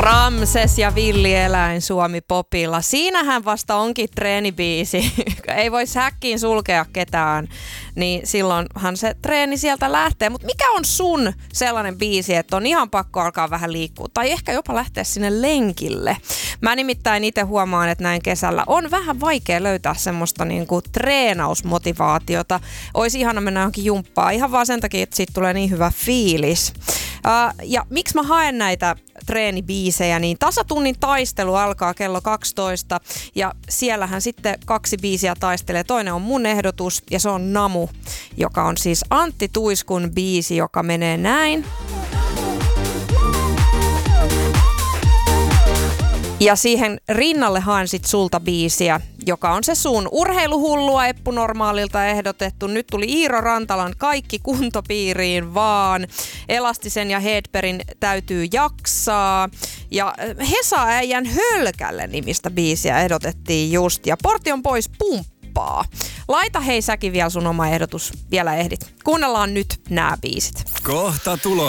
Ramses ja villieläin Suomi-popilla. Siinähän vasta onkin treenibiisi. Ei voi häkkiin sulkea ketään, niin silloinhan se treeni sieltä lähtee. Mutta mikä on sun sellainen biisi, että on ihan pakko alkaa vähän liikkua tai ehkä jopa lähteä sinne lenkille? Mä nimittäin itse huomaan, että näin kesällä on vähän vaikea löytää semmoista niinku treenausmotivaatiota. Olisi ihana mennä johonkin jumppaan ihan vaan sen takia, että siitä tulee niin hyvä fiilis. Ja miksi mä haen näitä treenibiisejä, niin tasatunnin taistelu alkaa kello 12 ja siellähän sitten 2 biisiä taistelee. Toinen on mun ehdotus ja se on Namu, joka on siis Antti Tuiskun biisi, joka menee näin. Ja siihen rinnalle haen sit sulta biisiä, joka on se sun urheiluhullua Eppu Normaalilta ehdotettu. Nyt tuli Iiro Rantalan Kaikki kuntopiiriin vaan. Elastisen ja Hedbergin Täytyy jaksaa. Ja Hesa-äijän Hölkälle nimistä biisiä ehdotettiin just. Ja Portion pois pumppaa. Laita hei säkin vielä sun oma ehdotus, vielä ehdit. Kuunnellaan nyt nämä biisit. Kohta tulos.